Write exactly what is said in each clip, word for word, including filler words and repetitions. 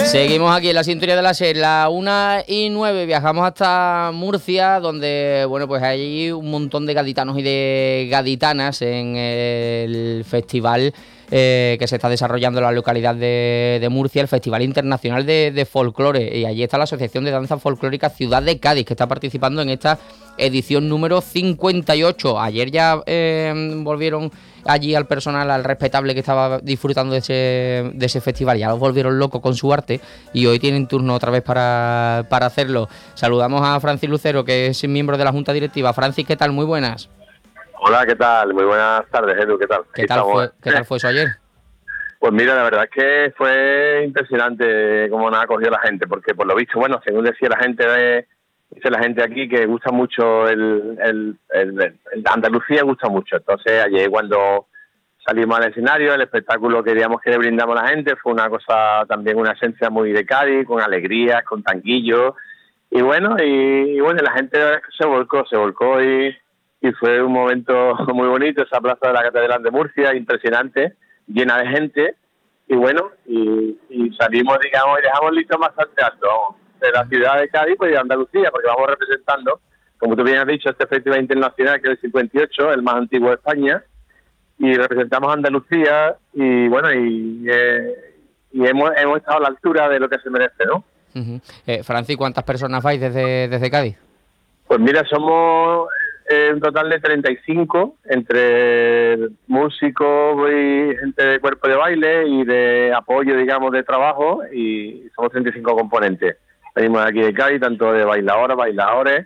Seguimos aquí en la sintonía de la SER, la una y nueve, viajamos hasta Murcia, donde bueno pues hay un montón de gaditanos y de gaditanas en el festival eh, que se está desarrollando en la localidad de, de Murcia, el Festival Internacional de, de Folclore, y allí está la Asociación de Danza Folclórica Ciudad de Cádiz, que está participando en esta edición número cincuenta y ocho. Ayer ya eh, volvieron allí al personal, al respetable que estaba disfrutando de ese, de ese festival, ya los volvieron locos con su arte, y hoy tienen turno otra vez para, para hacerlo. Saludamos a Francis Lucero, que es miembro de la Junta Directiva. Francis, ¿qué tal? Muy buenas. Hola, ¿qué tal? Muy buenas tardes, Edu, ¿qué tal? ¿Qué tal, fue, ¿qué tal fue eso ayer? Pues mira, la verdad es que fue impresionante cómo nos ha acogido la gente, porque por lo visto, bueno, según decía la gente de, dice la gente aquí que gusta mucho el, el, el, el Andalucía, gusta mucho. Entonces ayer cuando salimos al escenario, el espectáculo que digamos que le brindamos a la gente fue una cosa, también una esencia muy de Cádiz, con alegrías, con tanguillos, y bueno, y, y bueno, la gente se volcó, se volcó y, y fue un momento muy bonito, esa plaza de la Catedral de Murcia, impresionante, llena de gente, y bueno, y, y salimos, digamos, y dejamos listo bastante alto, vamos, de la ciudad de Cádiz pues, y de Andalucía, porque vamos representando, como tú bien has dicho, este festival internacional que es el cincuenta y ocho, el más antiguo de España, y representamos a Andalucía, y bueno, y, eh, y hemos, hemos estado a la altura de lo que se merece, ¿no? Uh-huh. eh, Francis, ¿cuántas personas vais desde, desde Cádiz? Pues mira, somos eh, un total de treinta y cinco, entre músicos y gente de cuerpo de baile y de apoyo, digamos, de trabajo, y somos treinta y cinco componentes. Venimos de aquí de Cádiz, tanto de bailadoras, bailadores,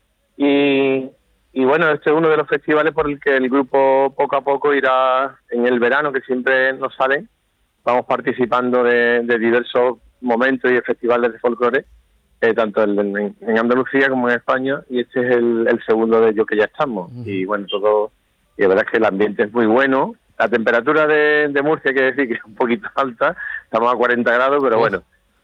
y, y bueno, este es uno de los festivales por el que el grupo poco a poco irá en el verano, que siempre nos sale. Vamos participando de, de diversos momentos y festivales de folclore, Eh, tanto en, en Andalucía como en España, y este es el, el segundo de ellos que ya estamos. Uh-huh. Y bueno, todo, y la verdad es que el ambiente es muy bueno. La temperatura de, de Murcia, hay que decir que es un poquito alta, estamos a cuarenta grados, pero uh-huh. bueno.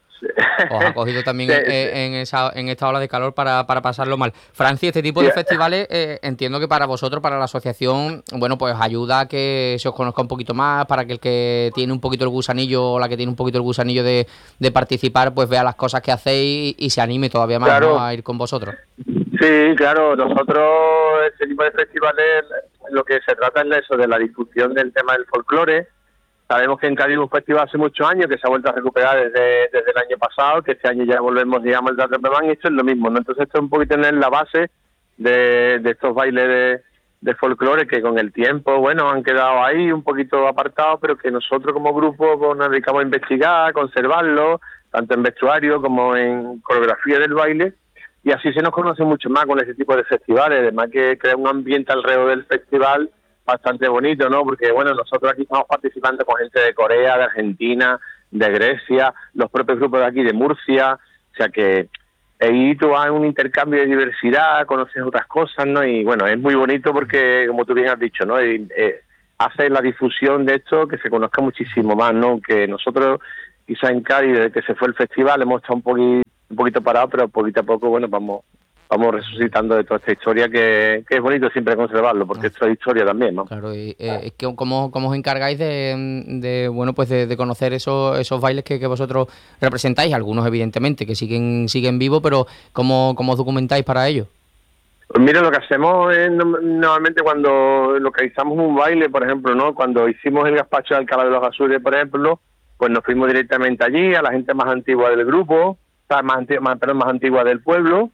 Os ha cogido también sí, en, sí. En, esa, en esta ola de calor para, para pasarlo mal. Francis, este tipo de sí. festivales, eh, entiendo que para vosotros, para la asociación, bueno, pues ayuda a que se os conozca un poquito más, para que el que tiene un poquito el gusanillo o la que tiene un poquito el gusanillo de, de participar, pues vea las cosas que hacéis y, y se anime todavía más, claro. ¿no?, a ir con vosotros. Sí, claro, nosotros, este tipo de festivales, lo que se trata es de eso, de la difusión del tema del folclore. Sabemos que en Cádiz un festival hace muchos años que se ha vuelto a recuperar desde, desde el año pasado, que este año ya volvemos, digamos, al Teatro Pemán, y esto es lo mismo, ¿no? Entonces esto es un poquito tener la base de, de estos bailes de, de folclore que con el tiempo, bueno, han quedado ahí un poquito apartados, pero que nosotros como grupo pues, nos dedicamos a investigar, a conservarlo, tanto en vestuario como en coreografía del baile, y así se nos conoce mucho más con ese tipo de festivales, además que crea un ambiente alrededor del festival bastante bonito, ¿no? Porque, bueno, nosotros aquí estamos participando con gente de Corea, de Argentina, de Grecia, los propios grupos de aquí de Murcia, o sea que ahí tú vas a un intercambio de diversidad, conoces otras cosas, ¿no? Y, bueno, es muy bonito porque, como tú bien has dicho, ¿no? Y, eh, hace la difusión de esto que se conozca muchísimo más, ¿no? Que nosotros, quizás en Cádiz, desde que se fue el festival, hemos estado un poquito, un poquito parados, pero poquito a poco, bueno, vamos... vamos resucitando de toda esta historia que, que es bonito siempre conservarlo, porque esto es historia también, ¿no? Claro, y eh, ¿cómo, ¿cómo os encargáis de, de bueno, pues de, de conocer esos, esos bailes que, que vosotros representáis? Algunos, evidentemente, que siguen siguen vivos, pero ¿cómo, cómo os documentáis para ello? Pues mira, lo que hacemos es normalmente cuando localizamos un baile, por ejemplo, ¿no? Cuando hicimos el gazpacho de Alcalá de los Azules, por ejemplo, pues nos fuimos directamente allí, a la gente más antigua del grupo, más, antigua, más, perdón, más antigua del pueblo,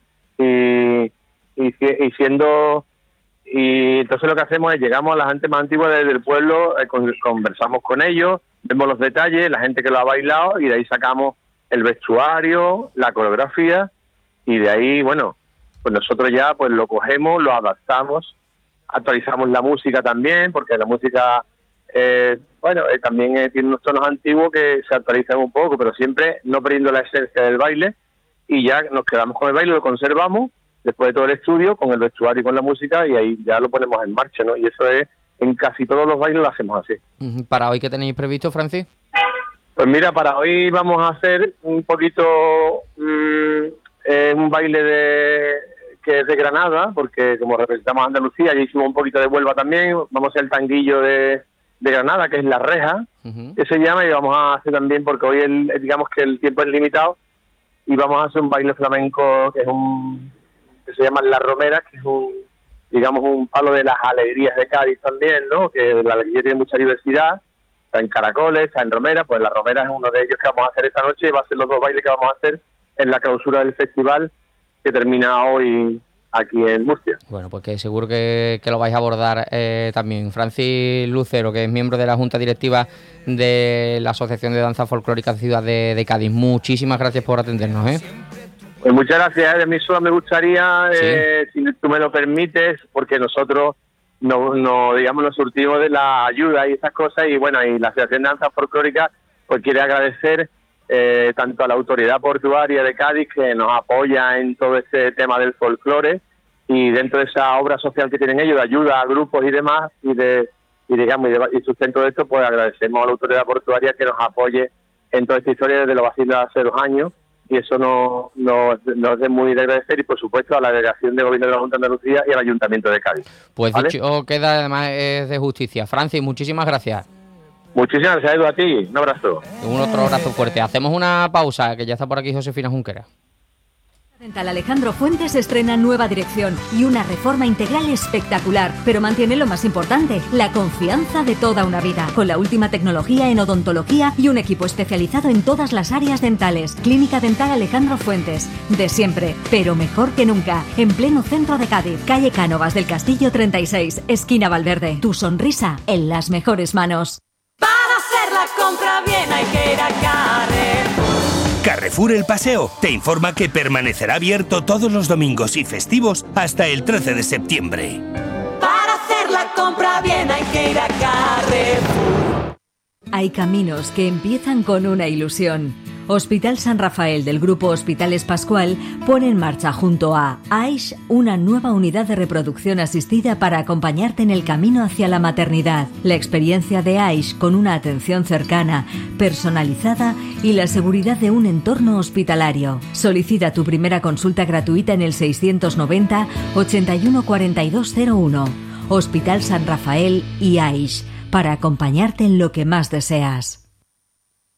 Y, y, y siendo y entonces lo que hacemos es llegamos a la gente más antigua del pueblo, eh, con, conversamos con ellos, vemos los detalles, la gente que lo ha bailado, y de ahí sacamos el vestuario, la coreografía, y de ahí, bueno, pues nosotros ya pues lo cogemos, lo adaptamos, actualizamos la música también, porque la música eh, bueno, eh, también eh, tiene unos tonos antiguos que se actualizan un poco, pero siempre no perdiendo la esencia del baile, y ya nos quedamos con el baile, lo conservamos después de todo el estudio, con el vestuario y con la música, y ahí ya lo ponemos en marcha, ¿no? Y eso es, en casi todos los bailes lo hacemos así. ¿Para hoy qué tenéis previsto, Francis? Pues mira, para hoy vamos a hacer un poquito mmm, eh, un baile de que es de Granada, porque como representamos a Andalucía, ya hicimos un poquito de Huelva también, vamos a hacer el tanguillo de, de Granada, que es La Reja, uh-huh. que se llama, y vamos a hacer también, porque hoy el, digamos que el tiempo es limitado, y vamos a hacer un baile flamenco que es un que se llama La Romera, que es un, digamos, un palo de las alegrías de Cádiz también, ¿no? Que la alegría tiene mucha diversidad, está en Caracoles, está en Romera, pues La Romera es uno de ellos que vamos a hacer esta noche, y va a ser los dos bailes que vamos a hacer en la clausura del festival, que termina hoy aquí en Murcia. Bueno, pues que seguro que, que lo vais a abordar eh, también. Francis Lucero, que es miembro de la Junta Directiva de la Asociación de Danza Folclórica Ciudad de, de Cádiz. Muchísimas gracias por atendernos, ¿eh? Pues muchas gracias. A mí solo me gustaría, ¿sí? eh, si tú me lo permites, porque nosotros no, no, digamos, nos surtimos de la ayuda y esas cosas, y bueno, y la Asociación de Danza Folclórica pues quiere agradecer Eh, tanto a la autoridad portuaria de Cádiz, que nos apoya en todo este tema del folclore, y dentro de esa obra social que tienen ellos de ayuda a grupos y demás, y de y digamos y, de, y sustento de esto, pues agradecemos a la autoridad portuaria que nos apoye en toda esta historia desde los vacilos de hace dos años, y eso nos, nos, nos es muy de agradecer, y por supuesto a la delegación de gobierno de la Junta de Andalucía y al Ayuntamiento de Cádiz. Pues ¿vale? Dicho queda, además es de justicia. Francis, muchísimas gracias. Muchísimas gracias, Edu, a ti. Un abrazo. Un otro abrazo fuerte. Hacemos una pausa, que ya está por aquí Josefina Junquera. Dental Alejandro Fuentes estrena nueva dirección y una reforma integral espectacular, pero mantiene lo más importante, la confianza de toda una vida, con la última tecnología en odontología y un equipo especializado en todas las áreas dentales. Clínica Dental Alejandro Fuentes, de siempre, pero mejor que nunca, en pleno centro de Cádiz, calle Cánovas del Castillo treinta y seis, esquina Valverde. Tu sonrisa en las mejores manos. Para hacer la compra bien hay que ir a Carrefour. Carrefour El Paseo te informa que permanecerá abierto todos los domingos y festivos hasta el trece de septiembre. Para hacer la compra bien hay que ir a Carrefour. Hay caminos que empiezan con una ilusión. Hospital San Rafael del Grupo Hospitales Pascual pone en marcha junto a AISH una nueva unidad de reproducción asistida para acompañarte en el camino hacia la maternidad. La experiencia de AISH con una atención cercana, personalizada y la seguridad de un entorno hospitalario. Solicita tu primera consulta gratuita en el seiscientos noventa, ochenta y uno, cuarenta y dos cero uno. Hospital San Rafael y AISH, para acompañarte en lo que más deseas.